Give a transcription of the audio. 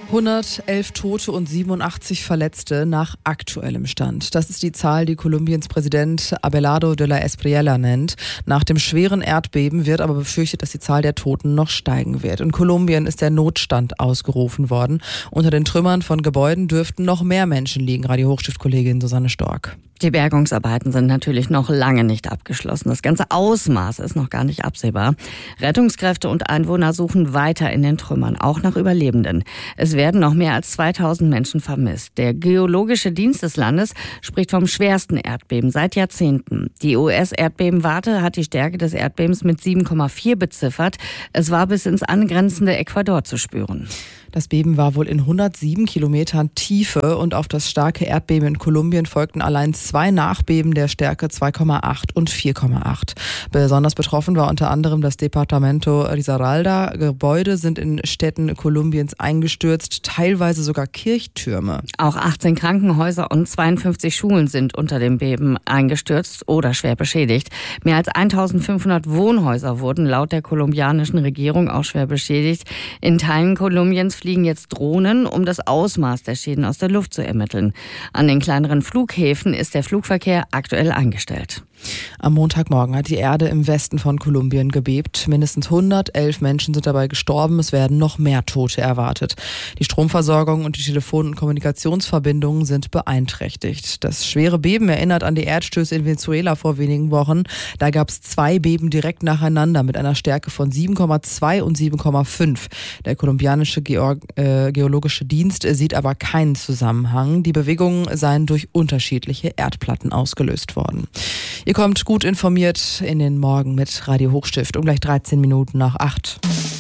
111 Tote und 87 Verletzte nach aktuellem Stand. Das ist die Zahl, die Kolumbiens Präsident Abelardo de la Espriella nennt. Nach dem schweren Erdbeben wird aber befürchtet, dass die Zahl der Toten noch steigen wird. In Kolumbien ist der Notstand ausgerufen worden. Unter den Trümmern von Gebäuden dürften noch mehr Menschen liegen. Radio Hochstift-Kollegin Susanne Stork. Die Bergungsarbeiten sind natürlich noch lange nicht abgeschlossen. Das ganze Ausmaß ist noch gar nicht absehbar. Rettungskräfte und Einwohner suchen weiter in den Trümmern, auch nach Überlebenden. Es werden noch mehr als 2000 Menschen vermisst. Der Geologische Dienst des Landes spricht vom schwersten Erdbeben seit Jahrzehnten. Die US-Erdbebenwarte hat die Stärke des Erdbebens mit 7,4 beziffert. Es war bis ins angrenzende Ecuador zu spüren. Das Beben war wohl in 107 Kilometern Tiefe und auf das starke Erdbeben in Kolumbien folgten allein 2 Nachbeben der Stärke 2,8 und 4,8. Besonders betroffen war unter anderem das Departamento Risaralda. Gebäude sind in Städten Kolumbiens eingestürzt, teilweise sogar Kirchtürme. Auch 18 Krankenhäuser und 52 Schulen sind unter dem Beben eingestürzt oder schwer beschädigt. Mehr als 1500 Wohnhäuser wurden laut der kolumbianischen Regierung auch schwer beschädigt. In Teilen Kolumbiens fliegen jetzt Drohnen, um das Ausmaß der Schäden aus der Luft zu ermitteln. An den kleineren Flughäfen ist der Flugverkehr aktuell eingestellt. Am Montagmorgen hat die Erde im Westen von Kolumbien gebebt. Mindestens 111 Menschen sind dabei gestorben. Es werden noch mehr Tote erwartet. Die Stromversorgung und die Telefon- und Kommunikationsverbindungen sind beeinträchtigt. Das schwere Beben erinnert an die Erdstöße in Venezuela vor wenigen Wochen. Da gab es 2 Beben direkt nacheinander mit einer Stärke von 7,2 und 7,5. Der kolumbianische Geologische Dienst sieht aber keinen Zusammenhang. Die Bewegungen seien durch unterschiedliche Erdplatten ausgelöst worden. Ihr kommt gut informiert in den Morgen mit Radio Hochstift um gleich 13 Minuten nach 8.